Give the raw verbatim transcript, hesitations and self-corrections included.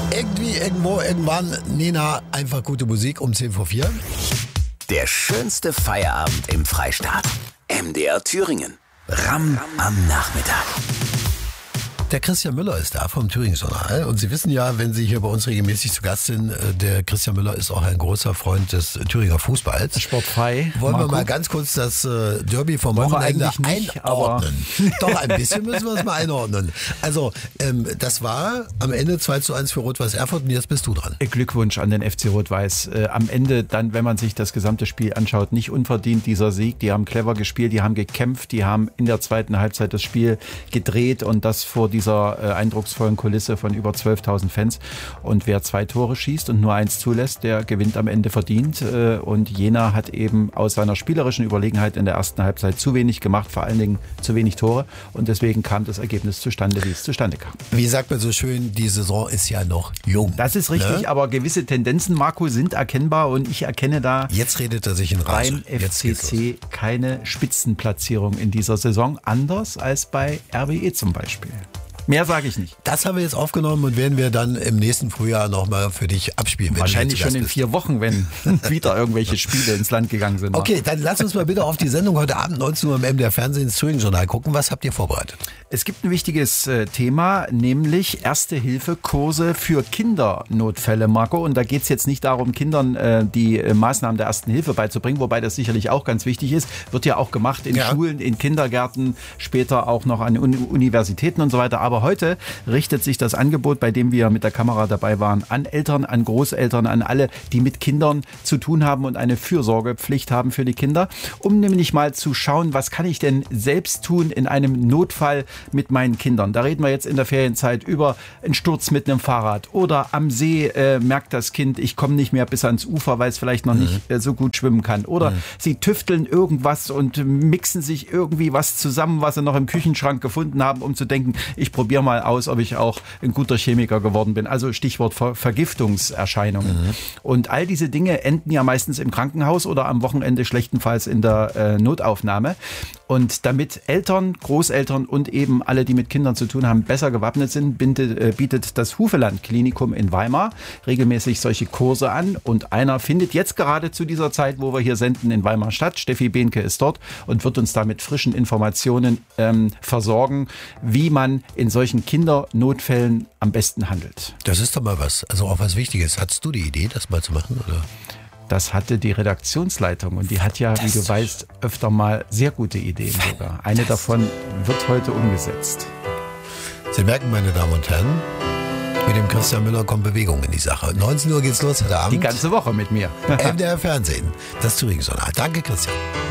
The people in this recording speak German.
Irgendwie, irgendwo, irgendwann, Nena, einfach gute Musik um zehn vor vier. Der schönste Feierabend im Freistaat. M D R Thüringen. Ram am Nachmittag. Der Christian Müller ist da vom Thüringen-Journal. Und Sie wissen ja, wenn Sie hier bei uns regelmäßig zu Gast sind, der Christian Müller ist auch ein großer Freund des Thüringer Fußballs. Sportfrei. Wollen Marco? wir mal ganz kurz das Derby vom Wollen wir Wochenende eigentlich nicht, einordnen? Doch, ein bisschen müssen wir es mal einordnen. Also, ähm, das war am Ende zwei zu eins für Rot-Weiß Erfurt und jetzt bist du dran. Glückwunsch an den F C Rot-Weiß. Äh, am Ende dann, wenn man sich das gesamte Spiel anschaut, nicht unverdient dieser Sieg. Die haben clever gespielt, die haben gekämpft, die haben in der zweiten Halbzeit das Spiel gedreht und das vor dieser äh, eindrucksvollen Kulisse von über zwölftausend Fans. Und wer zwei Tore schießt und nur eins zulässt, der gewinnt am Ende verdient. Äh, und Jena hat eben aus seiner spielerischen Überlegenheit in der ersten Halbzeit zu wenig gemacht, vor allen Dingen zu wenig Tore. Und deswegen kam das Ergebnis zustande, wie es zustande kam. Wie sagt man so schön, die Saison ist ja noch jung. Das ist richtig, ne? Aber gewisse Tendenzen, Marco, sind erkennbar und ich erkenne da jetzt redet er sich in Rage. Beim F C C keine Spitzenplatzierung in dieser Saison, anders als bei R B E zum Beispiel. Mehr sage ich nicht. Das haben wir jetzt aufgenommen und werden wir dann im nächsten Frühjahr nochmal für dich abspielen. Wenn Wahrscheinlich schon in bist. vier Wochen, wenn wieder irgendwelche Spiele ins Land gegangen sind. Okay, dann lass uns mal bitte auf die Sendung heute Abend neunzehn Uhr im M D R Fernsehen ins Thüringen-Journal gucken. Was habt ihr vorbereitet? Es gibt ein wichtiges äh, Thema, nämlich Erste-Hilfe-Kurse für Kindernotfälle, Marco. Und da geht es jetzt nicht darum, Kindern äh, die äh, Maßnahmen der Ersten Hilfe beizubringen, wobei das sicherlich auch ganz wichtig ist. Wird ja auch gemacht in ja. Schulen, in Kindergärten, später auch noch an Uni- Universitäten und so weiter. Aber heute richtet sich das Angebot, bei dem wir mit der Kamera dabei waren, an Eltern, an Großeltern, an alle, die mit Kindern zu tun haben und eine Fürsorgepflicht haben für die Kinder, um nämlich mal zu schauen, was kann ich denn selbst tun in einem Notfall mit meinen Kindern. Da reden wir jetzt in der Ferienzeit über einen Sturz mit einem Fahrrad oder am See äh, merkt das Kind, ich komme nicht mehr bis ans Ufer, weil es vielleicht noch mhm. nicht äh, so gut schwimmen kann. Oder mhm. sie tüfteln irgendwas und mixen sich irgendwie was zusammen, was sie noch im Küchenschrank gefunden haben, um zu denken, ich probiere mal aus, ob ich auch ein guter Chemiker geworden bin. Also Stichwort Ver- Vergiftungserscheinungen. Mhm. Und all diese Dinge enden ja meistens im Krankenhaus oder am Wochenende schlechtenfalls in der äh, Notaufnahme. Und damit Eltern, Großeltern und eben alle, die mit Kindern zu tun haben, besser gewappnet sind, bietet, äh, bietet das Hufeland-Klinikum in Weimar regelmäßig solche Kurse an. Und einer findet jetzt gerade zu dieser Zeit, wo wir hier senden, in Weimar statt. Steffi Behnke ist dort und wird uns da mit frischen Informationen ähm, versorgen, wie man in solchen Kindernotfällen am besten handelt. Das ist doch mal was, also auch was Wichtiges. Hattest du die Idee, das mal zu machen, oder? Das hatte die Redaktionsleitung und die hat ja, wie du weißt, öfter mal sehr gute Ideen sogar. Eine davon wird heute umgesetzt. Sie merken, meine Damen und Herren, mit dem Christian Müller kommt Bewegung in die Sache. neunzehn Uhr geht's los heute Abend. Die ganze Woche mit mir. M D R Fernsehen, das Thüringen-Journal. Danke, Christian.